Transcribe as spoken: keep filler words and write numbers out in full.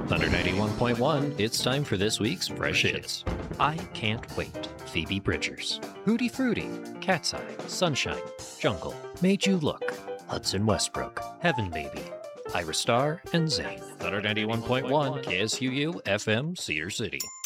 Thunder ninety-one point one, it's time for this week's Fresh Hits. I Can't Wait, Phoebe Bridgers. Hootie Fruity, Cat's Eye, Sunshine, Jungle, Made You Look, Hudson Westbrook, Heaven Baby, Ira Star, and Zayn. Thunder ninety-one point one, K S U U, F M, Cedar City.